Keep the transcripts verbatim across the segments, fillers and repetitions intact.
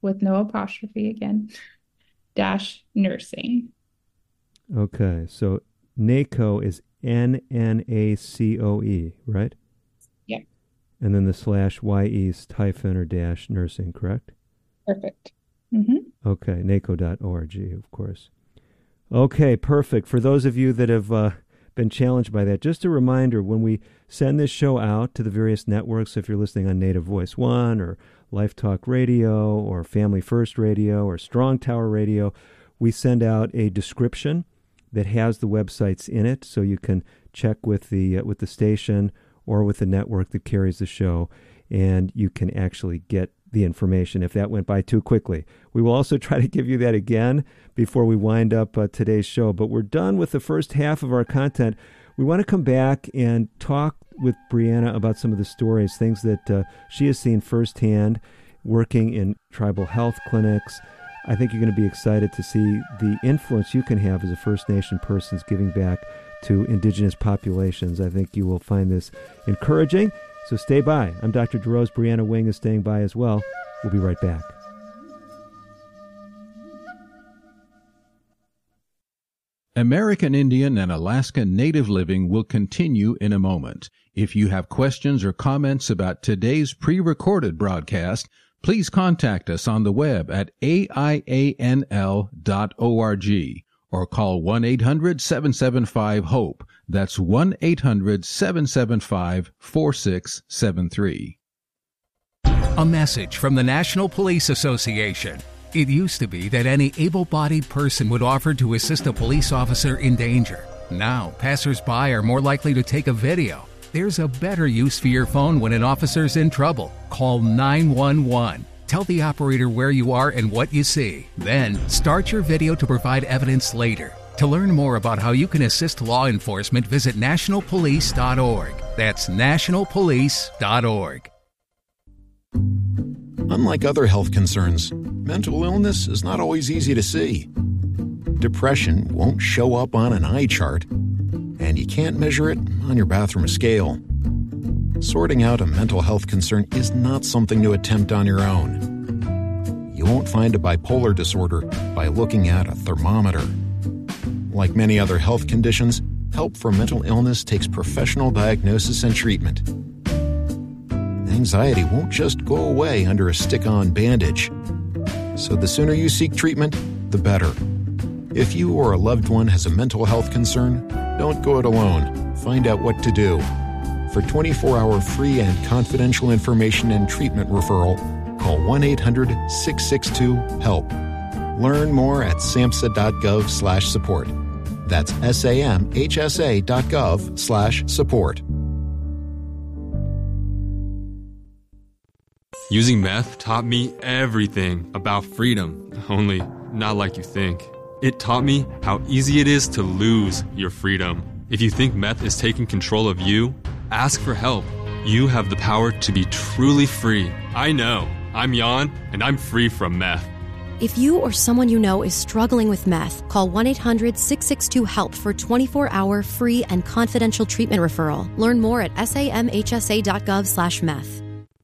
with no apostrophe again, dash nursing. Okay, so NACO is N N A C O E, right? Yeah. And then the slash Y East hyphen or dash nursing, correct? Perfect. Mm-hmm. Okay, naco dot org, of course. Okay, perfect. For those of you that have uh, been challenged by that, just a reminder, when we send this show out to the various networks, if you're listening on Native Voice One or Life Talk Radio or Family First Radio or Strong Tower Radio, we send out a description that has the websites in it, so you can check with the uh, with the station or with the network that carries the show, and you can actually get the information if that went by too quickly. We will also try to give you that again before we wind up uh, today's show. But we're done with the first half of our content. We want to come back and talk with Brianna about some of the stories, things that uh, she has seen firsthand working in tribal health clinics. I think you're going to be excited to see the influence you can have as a First Nation person giving back to indigenous populations. I think you will find this encouraging. So stay by. I'm Doctor DeRose. Brianna Wing is staying by as well. We'll be right back. American Indian and Alaska Native Living will continue in a moment. If you have questions or comments about today's pre-recorded broadcast, please contact us on the web at A I A N L dot org or call one eight hundred seven seven five HOPE. That's one eight hundred seven seven five four six seven three. A message from the National Police Association. It used to be that any able-bodied person would offer to assist a police officer in danger. Now, passers-by are more likely to take a video. There's a better use for your phone when an officer's in trouble. Call nine one one. Tell the operator where you are and what you see. Then, start your video to provide evidence later. To learn more about how you can assist law enforcement, visit national police dot org. That's national police dot org. Unlike other health concerns, mental illness is not always easy to see. Depression won't show up on an eye chart, and you can't measure it on your bathroom scale. Sorting out a mental health concern is not something to attempt on your own. You won't find a bipolar disorder by looking at a thermometer. Like many other health conditions, help for mental illness takes professional diagnosis and treatment. Anxiety won't just go away under a stick-on bandage. So the sooner you seek treatment, the better. If you or a loved one has a mental health concern, don't go it alone. Find out what to do. For twenty-four hour free and confidential information and treatment referral, call one eight hundred six six two HELP. Learn more at samhsa.gov slash support. That's S-A-M-H-S-A dot gov slash support. Using meth taught me everything about freedom, only not like you think. It taught me how easy it is to lose your freedom. If you think meth is taking control of you, ask for help. You have the power to be truly free. I know. I'm Jan, and I'm free from meth. If you or someone you know is struggling with meth, call one eight hundred six six two HELP for twenty-four hour free and confidential treatment referral. Learn more at samhsa.gov slash meth.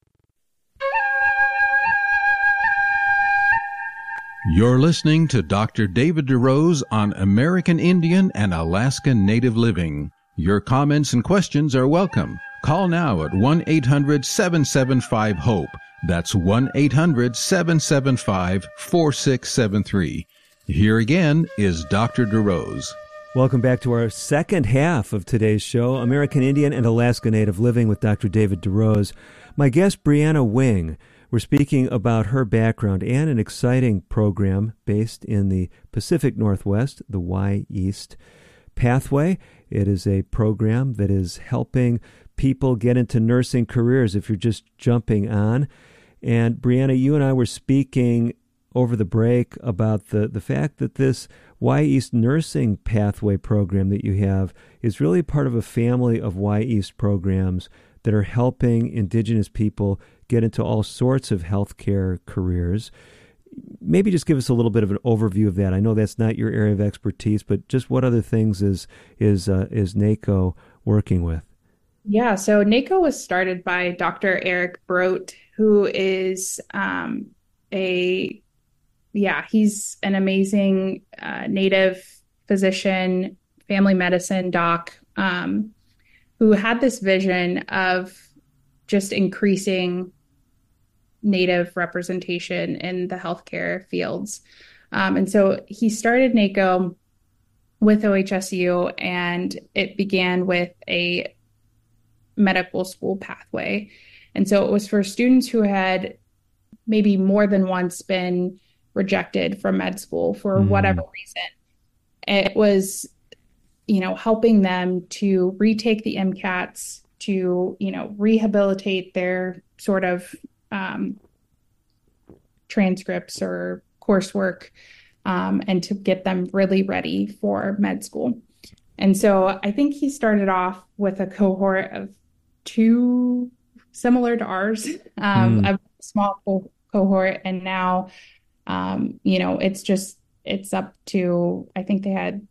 You're listening to Doctor David DeRose on American Indian and Alaska Native Living. Your comments and questions are welcome. Call now at one eight hundred seven seven five HOPE. That's one eight hundred seven seven five four six seven three. Here again is Doctor DeRose. Welcome back to our second half of today's show, American Indian and Alaska Native Living with Doctor David DeRose. My guest, Brianna Wing. We're speaking about her background and an exciting program based in the Pacific Northwest, the Y East Pathway. It is a program that is helping people get into nursing careers if you're just jumping on. And Brianna, you and I were speaking over the break about the, the fact that this Y East Nursing Pathway program that you have is really part of a family of Y East programs that are helping Indigenous people get into all sorts of healthcare careers. Maybe just give us a little bit of an overview of that. I know that's not your area of expertise, but just what other things is is uh, is NACO working with? Yeah, so NACO was started by Doctor Eric Brote, who is um, a, yeah, he's an amazing uh, native physician, family medicine doc, um, who had this vision of just increasing Native representation in the healthcare fields. Um, and so he started NACO with O H S U, and it began with a medical school pathway. And so it was for students who had maybe more than once been rejected from med school for mm. whatever reason. It was, you know, helping them to retake the MCATs, to, you know, rehabilitate their sort of um, transcripts or coursework, um, and to get them really ready for med school. And so I think he started off with a cohort of two, similar to ours, um, mm. a small co- cohort. And now, um, you know, it's just, it's up to, I think they had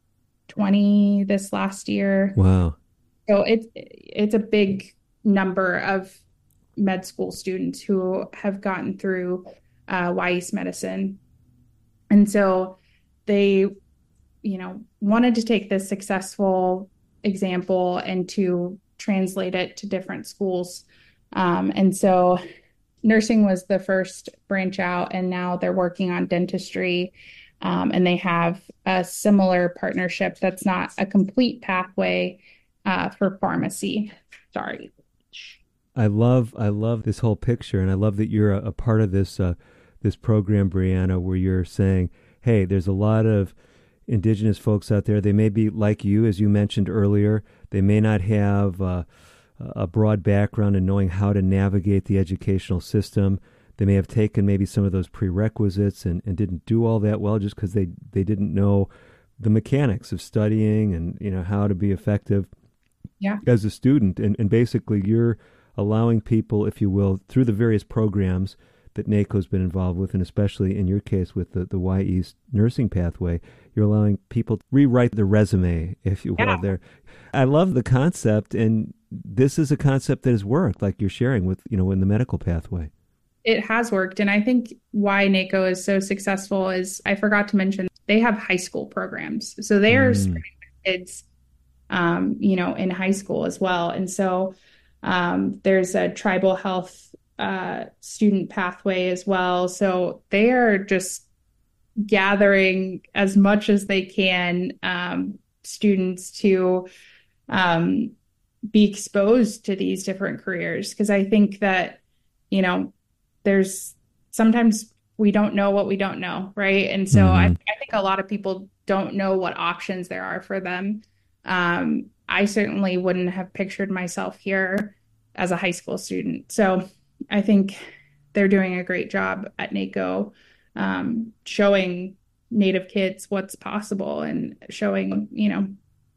twenty this last year. Wow. So it's, it's a big number of med school students who have gotten through uh, Y East Medicine. And so they, you know, wanted to take this successful example and to translate it to different schools. Um, and so nursing was the first branch out, and now they're working on dentistry. Um, and they have a similar partnership that's not a complete pathway uh, for pharmacy. Sorry. I love I love this whole picture, and I love that you're a, a part of this uh, this program, Brianna, where you're saying, hey, there's a lot of Indigenous folks out there. They may be like you, as you mentioned earlier. They may not have uh, a broad background in knowing how to navigate the educational system. They may have taken maybe some of those prerequisites and, and didn't do all that well just because they, they didn't know the mechanics of studying and, you know, how to be effective yeah. as a student. And, and basically you're allowing people, if you will, through the various programs that NACO's been involved with, and especially in your case with the, the Y East nursing pathway, you're allowing people to rewrite the resume, if you will. Yeah. There, I love the concept, and this is a concept that has worked, like you're sharing with, you know, in the medical pathway. It has worked. And I think why NACO is so successful is, I forgot to mention, they have high school programs. So they are mm. kids, um, you know, in high school as well. And so um, there's a tribal health uh, student pathway as well. So they are just gathering as much as they can um, students to um, be exposed to these different careers. Because I think that, you know, there's sometimes we don't know what we don't know, right? And so mm-hmm. I, I think a lot of people don't know what options there are for them. Um, I certainly wouldn't have pictured myself here as a high school student. So I think they're doing a great job at NACO, um, showing Native kids what's possible and showing, you know,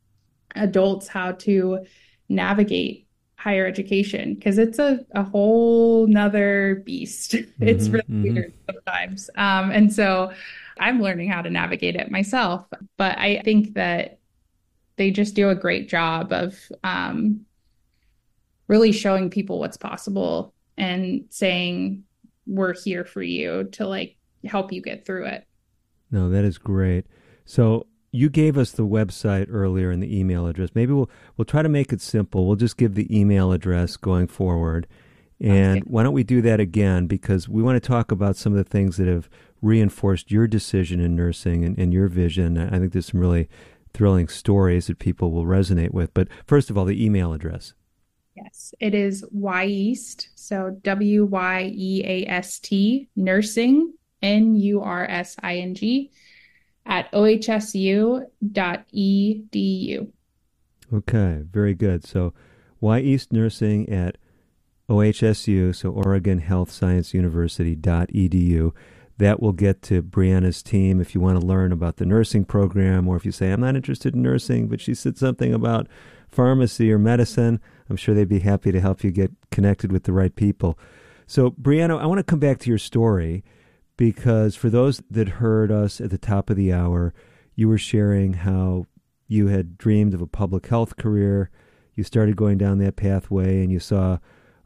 adults how to navigate higher education, because it's a, a whole nother beast. Mm-hmm, it's really mm-hmm. weird sometimes. Um, and so I'm learning how to navigate it myself. But I think that they just do a great job of um, really showing people what's possible and saying, we're here for you to like help you get through it. No, that is great. So you gave us the website earlier and the email address. Maybe we'll we'll try to make it simple. We'll just give the email address going forward. And okay. Why don't we do that again? Because we want to talk about some of the things that have reinforced your decision in nursing and, and your vision. I think there's some really thrilling stories that people will resonate with. But first of all, the email address. Yes, it is Wyeast. So W Y E A S T, nursing, N U R S I N G, at O H S U dot E D U. Okay, very good. So Wyeast Nursing at O H S U, so Oregon Health Science University dot E D U. That will get to Brianna's team if you want to learn about the nursing program, or if you say, I'm not interested in nursing, but she said something about pharmacy or medicine. I'm sure they'd be happy to help you get connected with the right people. So, Brianna, I want to come back to your story, because for those that heard us at the top of the hour, you were sharing how you had dreamed of a public health career. You started going down that pathway and you saw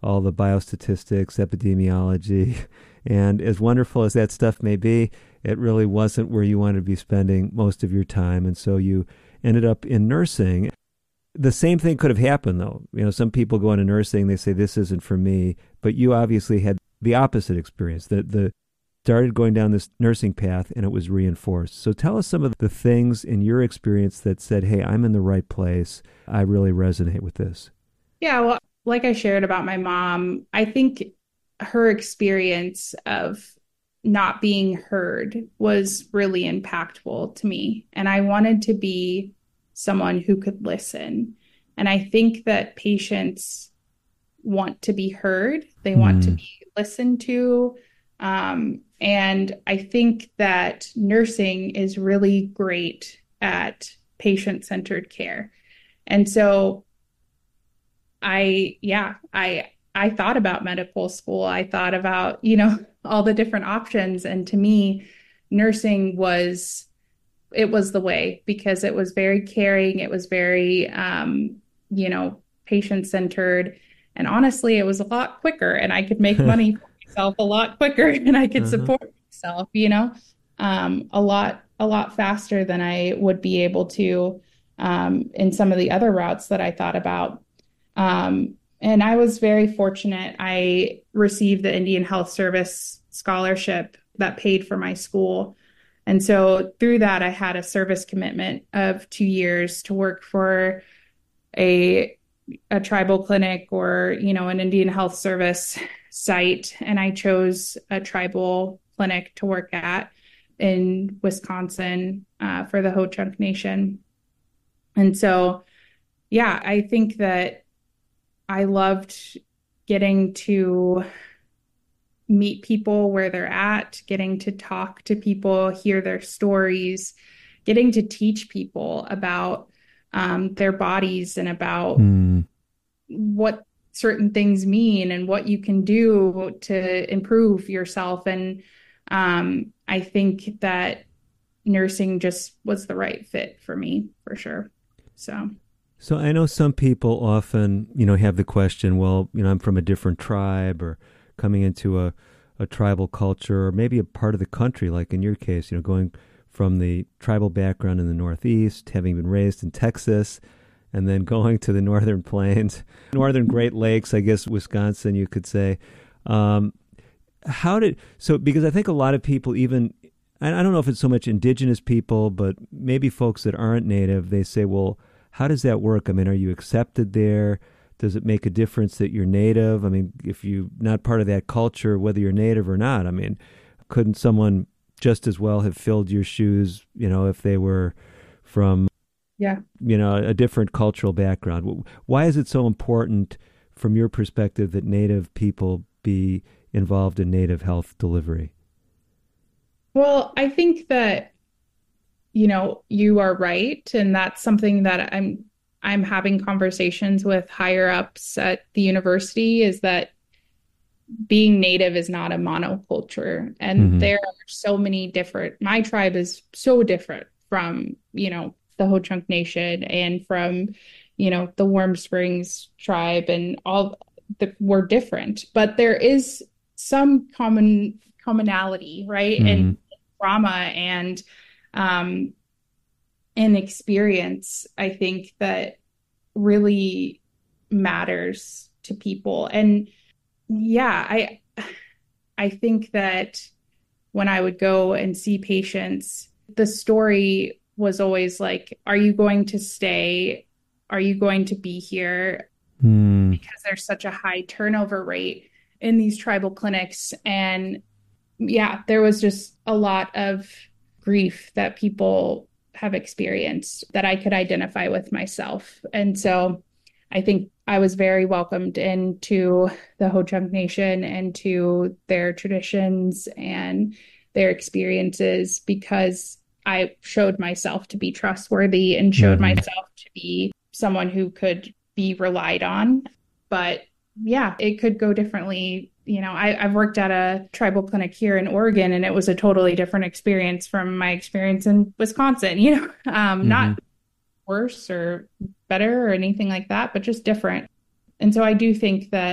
all the biostatistics, epidemiology. And as wonderful as that stuff may be, it really wasn't where you wanted to be spending most of your time. And so you ended up in nursing. The same thing could have happened, though. You know, some people go into nursing, they say, this isn't for me. But you obviously had the opposite experience, that the started going down this nursing path and it was reinforced. So tell us some of the things in your experience that said, hey, I'm in the right place. I really resonate with this. Yeah, well, like I shared about my mom, I think her experience of not being heard was really impactful to me. And I wanted to be someone who could listen. And I think that patients want to be heard. They mm. want to be listened to. Um, and I think that nursing is really great at patient-centered care. And so I, yeah, I, I thought about medical school. I thought about, you know, all the different options. And to me, nursing was, it was the way, because it was very caring. It was very, um, you know, patient-centered. And honestly, it was a lot quicker, and I could make money for myself a lot quicker, and I could uh-huh. support myself, you know, um, a lot, a lot faster than I would be able to um, in some of the other routes that I thought about. Um, and I was very fortunate. I received the Indian Health Service scholarship that paid for my school. And so through that, I had a service commitment of two years to work for a a tribal clinic or, you know, an Indian Health Service site. And I chose a tribal clinic to work at in Wisconsin uh, for the Ho-Chunk Nation. And so, yeah, I think that I loved getting to meet people where they're at, getting to talk to people, hear their stories, getting to teach people about um, their bodies and about mm. what certain things mean and what you can do to improve yourself. And um, I think that nursing just was the right fit for me, for sure. So. So I know some people often, you know, have the question, well, you know, I'm from a different tribe, or coming into a, a tribal culture, or maybe a part of the country, like in your case, you know, going from the tribal background in the Northeast, having been raised in Texas, and then going to the Northern Plains, Northern Great Lakes, I guess, Wisconsin, you could say. Um, how did, so, because I think a lot of people, even, I don't know if it's so much indigenous people, but maybe folks that aren't Native, they say, well, how does that work? I mean, are you accepted there? Does it make a difference that you're Native? I mean, if you're not part of that culture, whether you're Native or not, I mean, couldn't someone just as well have filled your shoes, you know, if they were from, yeah, you know, a different cultural background? Why is it so important from your perspective that Native people be involved in Native health delivery? Well, I think that, you know, you are right. And that's something that I'm, I'm having conversations with higher ups at the university, is that being Native is not a monoculture. And mm-hmm. there are so many different, my tribe is so different from, you know, the Ho-Chunk Nation and from, you know, the Warm Springs tribe, and all the, we're different, but there is some common commonality, right? Mm-hmm. And trauma and, um, and experience, I think, that really matters to people. And yeah, I, I think that when I would go and see patients, the story was always like, are you going to stay? Are you going to be here? Mm. Because there's such a high turnover rate in these tribal clinics. And yeah, there was just a lot of grief that people have experienced that I could identify with myself. And so I think I was very welcomed into the Ho-Chunk Nation and to their traditions and their experiences, because I showed myself to be trustworthy and showed mm-hmm. myself to be someone who could be relied on. But yeah, it could go differently. You know, I, I've worked at a tribal clinic here in Oregon, and it was a totally different experience from my experience in Wisconsin, you know, um, mm-hmm. not worse or better or anything like that, but just different. And so I do think that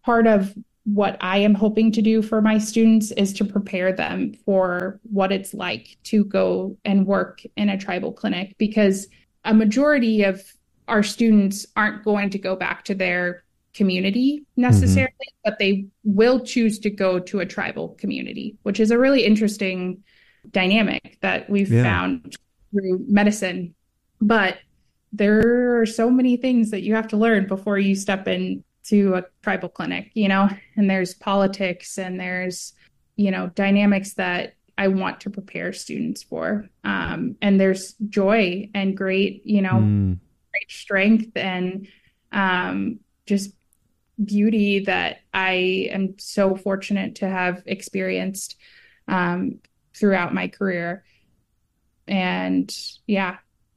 part of what I am hoping to do for my students is to prepare them for what it's like to go and work in a tribal clinic, because a majority of our students aren't going to go back to their community necessarily, mm-hmm. but they will choose to go to a tribal community, which is a really interesting dynamic that we've yeah. found through medicine. But there are so many things that you have to learn before you step into a tribal clinic, you know, and there's politics and there's, you know, dynamics that I want to prepare students for. Um, and there's joy and great, you know, mm. great strength and um, just beauty that I am so fortunate to have experienced um, throughout my career. And yeah,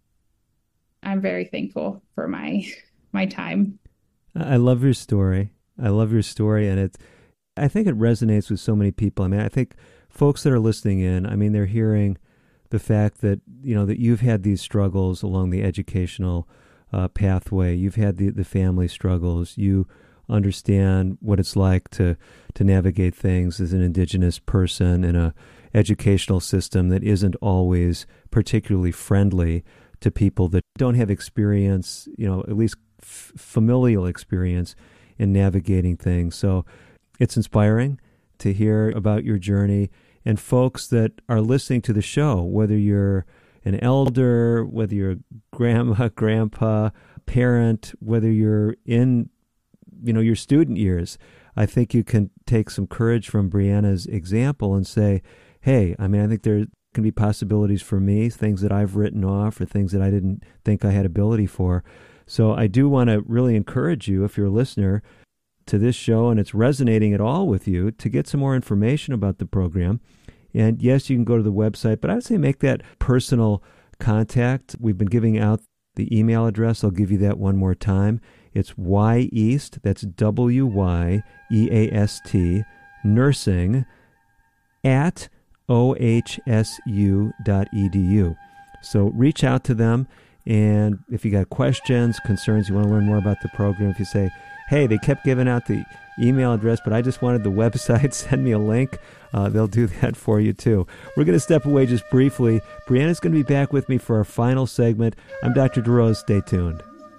I'm very thankful for my my time. I love your story. I love your story. And it's, I think it resonates with so many people. I mean, I think folks that are listening in, I mean, they're hearing the fact that, you know, that you've had these struggles along the educational uh, pathway. You've had the, the family struggles. You understand what it's like to, to navigate things as an Indigenous person in a educational system that isn't always particularly friendly to people that don't have experience, you know, at least f- familial experience in navigating things. So it's inspiring to hear about your journey. And folks that are listening to the show, whether you're an elder, whether you're grandma, grandpa, parent, whether you're in, you know, your student years, I think you can take some courage from Brianna's example and say, hey, I mean, I think there can be possibilities for me, things that I've written off or things that I didn't think I had ability for. So I do want to really encourage you, if you're a listener to this show and it's resonating at all with you, to get some more information about the program. And yes, you can go to the website, but I would say make that personal contact. We've been giving out the email address. I'll give you that one more time. It's Wyeast, that's W Y E A S T, nursing at O H S U dot E D U. So reach out to them, and if you got questions, concerns, you want to learn more about the program, if you say, hey, they kept giving out the email address, but I just wanted the website, send me a link, uh, they'll do that for you too. We're going to step away just briefly. Brianna's going to be back with me for our final segment. I'm Doctor DeRose. Stay tuned.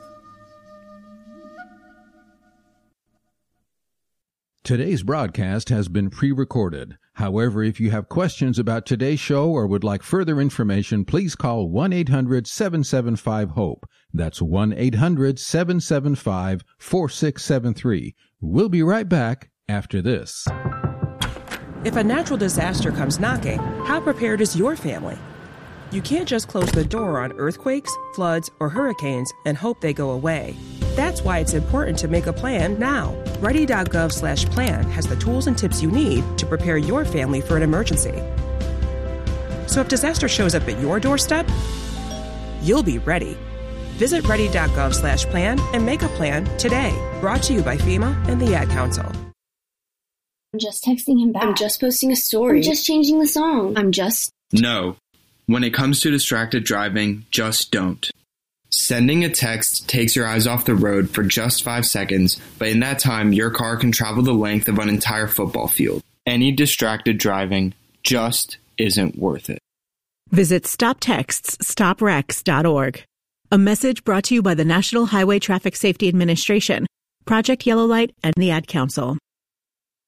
Today's broadcast has been pre-recorded. However, if you have questions about today's show or would like further information, please call one eight hundred seven seven five HOPE. That's one eight hundred seven seven five four six seven three. We'll be right back after this. If a natural disaster comes knocking, how prepared is your family? You can't just close the door on earthquakes, floods, or hurricanes and hope they go away. That's why it's important to make a plan now. Ready.gov slash plan has the tools and tips you need to prepare your family for an emergency. So if disaster shows up at your doorstep, you'll be ready. Visit ready.gov slash plan and make a plan today. Brought to you by FEMA and the Ad Council. I'm just texting him back. I'm just posting a story. I'm just changing the song. I'm just... No. When it comes to distracted driving, just don't. Sending a text takes your eyes off the road for just five seconds, but in that time, your car can travel the length of an entire football field. Any distracted driving just isn't worth it. Visit stop texts stop wrecks dot org. A message brought to you by the National Highway Traffic Safety Administration, Project Yellow Light, and the Ad Council.